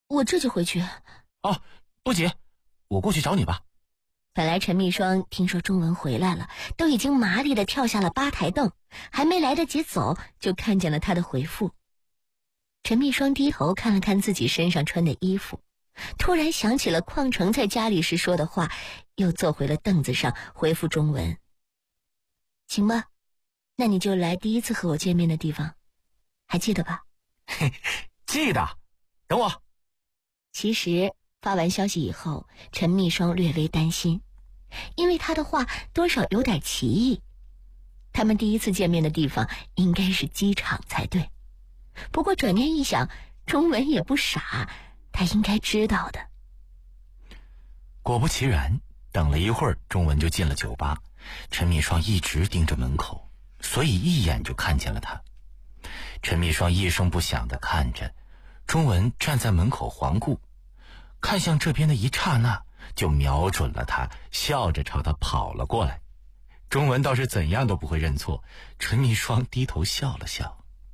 我这就回去。 哦，不急，我过去找你吧。 本来陈密霜听说钟文回来了，都已经麻利地跳下了吧台凳，还没来得及走，就看见了他的回复。陈密霜低头看了看自己身上穿的衣服，突然想起了邝城在家里时说的话，又坐回了凳子上，回复钟文：行吧，那你就来第一次和我见面的地方，还记得吧？ 记得，等我。 其实发完消息以后，陈密霜略微担心，因为他的话多少有点歧义。他们第一次见面的地方应该是机场才对。不过转念一想，钟文也不傻，他应该知道的。 果不其然，等了一会儿，钟文就进了酒吧。陈密霜一直盯着门口，所以一眼就看见了他。陈密霜一声不响地看着钟文站在门口环顾，看向这边的一刹那，就瞄准了他，笑着朝他跑了过来。钟文倒是怎样都不会认错，陈密霜低头笑了笑。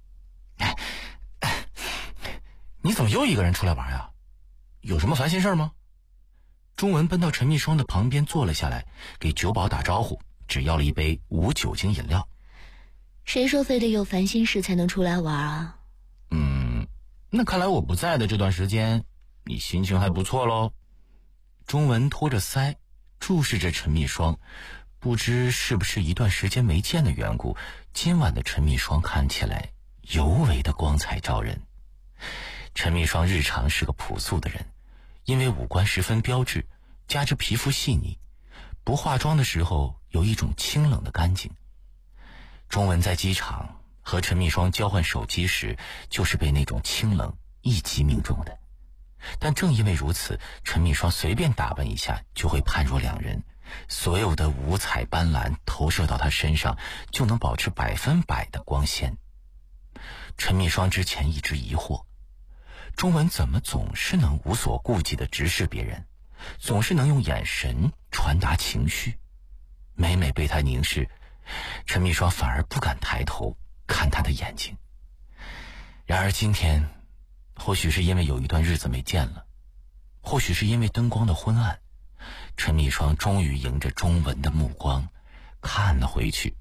你怎么又一个人出来玩呀？有什么烦心事吗？钟文奔到陈密霜的旁边坐了下来，给酒保打招呼，只要了一杯无酒精饮料。 谁说非得有烦心事才能出来玩啊？ 那看来我不在的这段时间，你心情还不错咯。钟文托着腮注视着陈密霜，不知是不是一段时间没见的缘故，今晚的陈密霜看起来尤为的光彩照人。陈密霜日常是个朴素的人，因为五官十分标致，加之皮肤细腻，不化妆的时候有一种清冷的干净。钟文在机场和陈密霜交换手机时，就是被那种清冷一击命中的。但正因为如此，陈密霜随便打扮一下就会判若两人，所有的五彩斑斓投射到他身上，就能保持100%的光鲜。陈密霜之前一直疑惑，钟文怎么总是能无所顾忌地直视别人，总是能用眼神传达情绪。每每被他凝视，陈密霜反而不敢抬头看他的眼睛。然而今天，或许是因为有一段日子没见了，或许是因为灯光的昏暗，陈密霜终于迎着钟文的目光看了回去。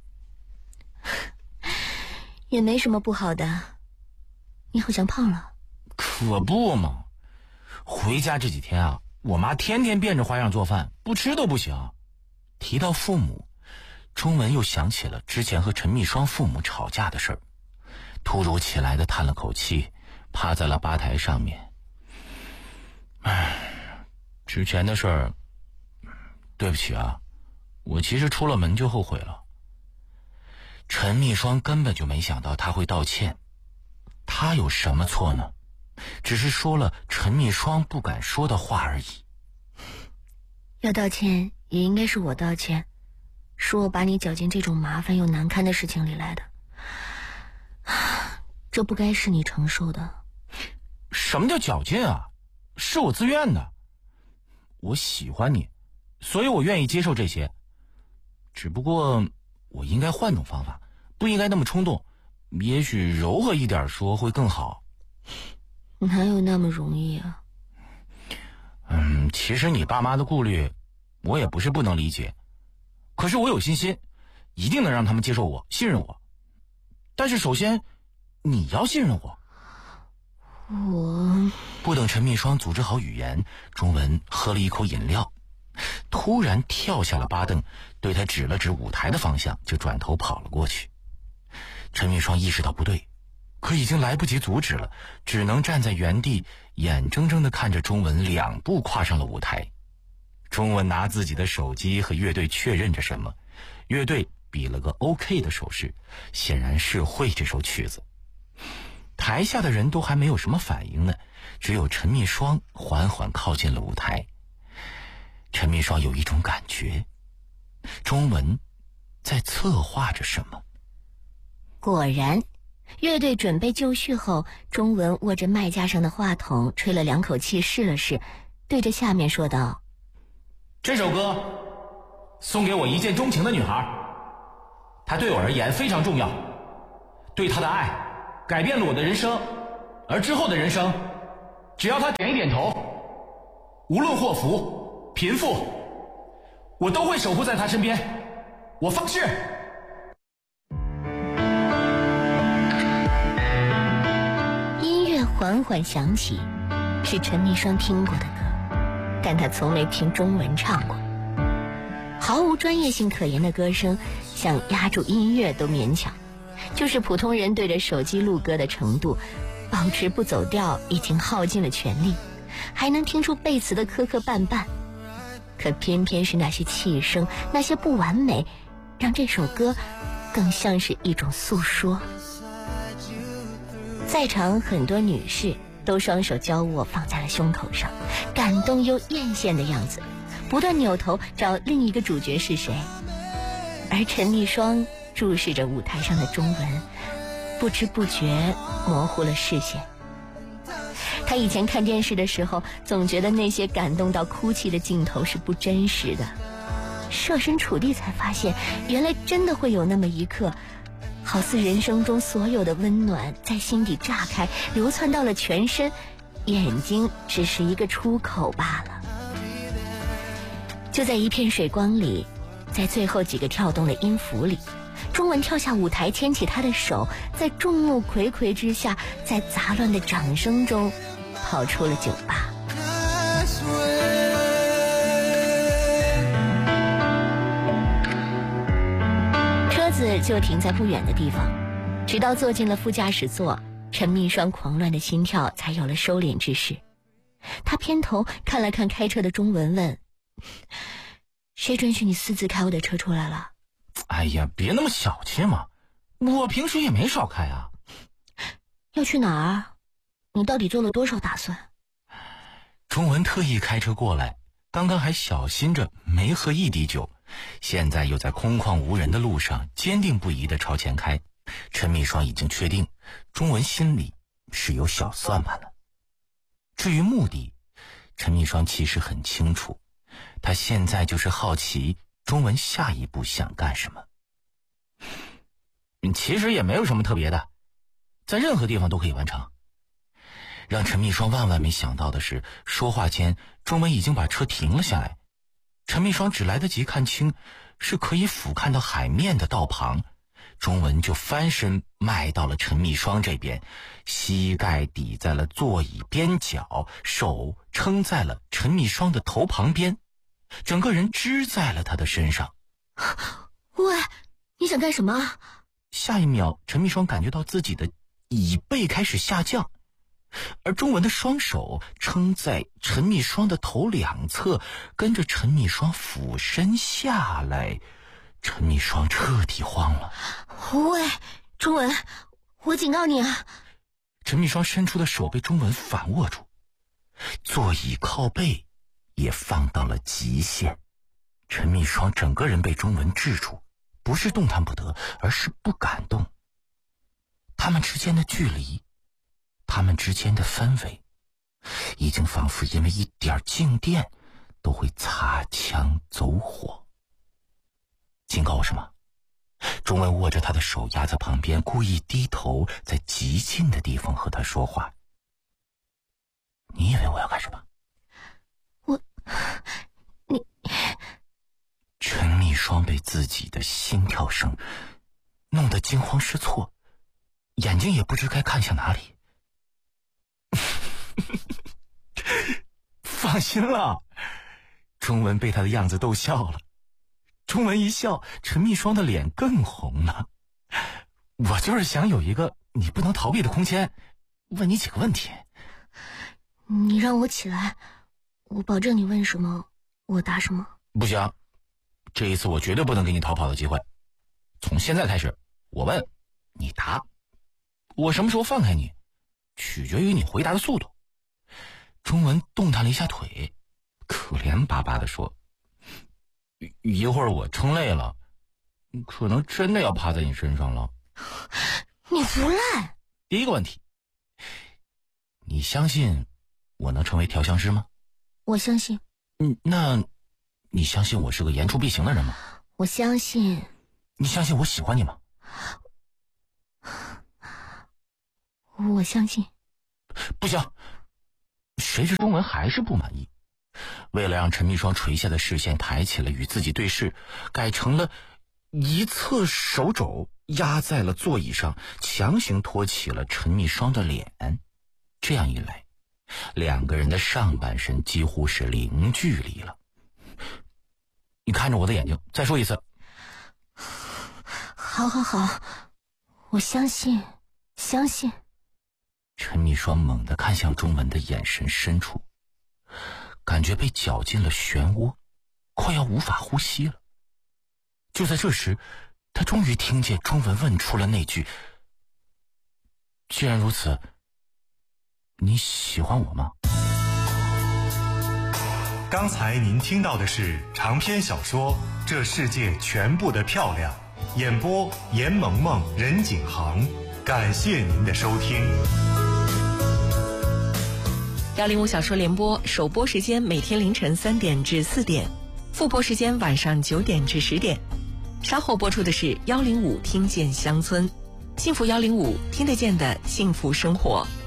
也没什么不好的，你好像胖了。 可不嘛，回家这几天啊，我妈天天变着花样做饭，不吃都不行。提到父母，钟文又想起了之前和陈密霜父母吵架的事儿，突如其来的叹了口气，趴在了吧台上面。之前的事儿，对不起啊，我其实出了门就后悔了。陈密霜根本就没想到他会道歉，他有什么错呢？只是说了陈密霜不敢说的话而已。 要道歉也应该是我道歉，是我把你搅进这种麻烦又难堪的事情里来的，这不该是你承受的。 什么叫搅进啊？是我自愿的。我喜欢你，所以我愿意接受这些。只不过我应该换种方法，不应该那么冲动，也许柔和一点说会更好。 哪有那么容易啊？ 其实你爸妈的顾虑我也不是不能理解，可是我有信心，一定能让他们接受我，信任我。但是首先你要信任我。不等陈密霜组织好语言，钟文喝了一口饮料，突然跳下了吧凳，对他指了指舞台的方向，就转头跑了过去。陈密霜意识到不对，可已经来不及阻止了，只能站在原地，眼睁睁地看着钟文2步跨上了舞台。钟文拿自己的手机和乐队确认着什么，乐队比了个 OK 的手势，显然是会这首曲子。台下的人都还没有什么反应呢，只有陈密霜缓缓靠近了舞台。陈密霜有一种感觉，钟文在策划着什么。 果然，乐队准备就绪后，钟文握着麦架上的话筒，吹了2口气，试了试，对着下面说道： 这首歌送给我一见钟情的女孩，她对我而言非常重要，对她的爱改变了我的人生，而之后的人生只要他点一点头，无论祸福贫富，我都会守护在他身边，我发誓。 音乐缓缓响起，是陈密双听过的歌，但他从没听中文唱过。毫无专业性可言的歌声，想压住音乐都勉强，就是普通人对着手机录歌的程度，保持不走调已经耗尽了全力，还能听出贝斯的磕磕绊绊。可偏偏是那些气声，那些不完美，让这首歌更像是一种诉说。在场很多女士都双手交握放在了胸口上，感动又艳羡的样子，不断扭头找另一个主角是谁。而陈密双注视着舞台上的中文，不知不觉模糊了视线。他以前看电视的时候，总觉得那些感动到哭泣的镜头是不真实的，设身处地才发现，原来真的会有那么一刻，好似人生中所有的温暖在心底炸开，流窜到了全身，眼睛只是一个出口罢了。就在一片水光里，在最后几个跳动的音符里，中文跳下舞台，牵起他的手，在众目睽睽之下，在杂乱的掌声中跑出了酒吧。车子就停在不远的地方，直到坐进了副驾驶座，陈密双狂乱的心跳才有了收敛之势。他偏头看了看开车的中文，问：谁准许你私自开我的车出来了？ 哎呀，别那么小气嘛，我平时也没少开啊。 要去哪儿？你到底做了多少打算？ 中文特意开车过来，刚刚还小心着没喝一滴酒，现在又在空旷无人的路上坚定不移地朝前开。陈密双已经确定，中文心里是有小算盘了。至于目的，陈密双其实很清楚，他现在就是好奇中文下一步想干什么。其实也没有什么特别的，在任何地方都可以完成。让陈密双万万没想到的是，说话间中文已经把车停了下来。陈密双只来得及看清是可以俯瞰到海面的道旁，中文就翻身迈到了陈密双这边，膝盖抵在了座椅边角，手撑在了陈密双的头旁边，整个人支在了他的身上。 喂，你想干什么？ 下一秒，陈密双感觉到自己的椅背开始下降，而中文的双手撑在陈密双的头两侧，跟着陈密双俯身下来。陈密双彻底慌了。 喂，中文，我警告你啊！ 陈密双伸出的手被中文反握住，座椅靠背也放到了极限。陈密双整个人被中文制住，不是动弹不得，而是不敢动。他们之间的距离，他们之间的氛围，已经仿佛因为一点静电都会擦枪走火。警告我什么？中文握着他的手压在旁边，故意低头在极近的地方和他说话。你以为我要干什么？ 你陈密双被自己的心跳声弄得惊慌失措，眼睛也不知该看向哪里。放心了，中文被他的样子逗笑了。中文一笑，陈密双的脸更红了。我就是想有一个你不能逃避的空间，问你几个问题。 你让我起来，我保证你问什么我答什么。 不行，这一次我绝对不能给你逃跑的机会。从现在开始，我问你答，我什么时候放开你取决于你回答的速度。中文动弹了一下腿，可怜巴巴地说，一会儿我撑累了，可能真的要趴在你身上了。 你胡乱。 第一个问题，你相信我能成为调香师吗？ 我相信。 那你相信我是个言出必行的人吗？ 我相信。 你相信我喜欢你吗？ 我相信。 不行， 谁知钟文还是不满意。为了让陈密双垂下的视线抬起了与自己对视，改成了一侧手肘压在了座椅上，强行托起了陈密双的脸。这样一来，两个人的上半身几乎是零距离了。你看着我的眼睛，再说一次。 好，我相信。 陈密双猛地看向钟文的眼神深处，感觉被搅进了漩涡，快要无法呼吸了。就在这时，他终于听见钟文问出了那句：既然如此，你喜欢我吗？ 刚才您听到的是长篇小说《这世界全部的漂亮》，演播严萌萌、任景航。感谢您的收听。 105小说联播首播时间每天凌晨3点至4点，复播时间晚上9点至10点。稍后播出的是105听见乡村，幸福105听得见的幸福生活。